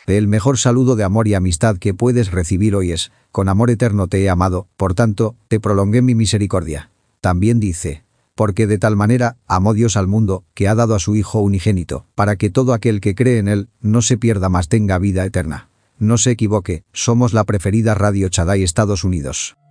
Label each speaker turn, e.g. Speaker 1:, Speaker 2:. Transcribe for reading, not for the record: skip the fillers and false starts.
Speaker 1: El mejor saludo de amor y amistad que puedes recibir hoy es: con amor eterno te he amado, por tanto, te prolongué mi misericordia. También dice: porque de tal manera amó Dios al mundo, que ha dado a su Hijo unigénito, para que todo aquel que cree en él no se pierda mas tenga vida eterna. No se equivoque, somos la preferida Radio Shaddai Estados Unidos.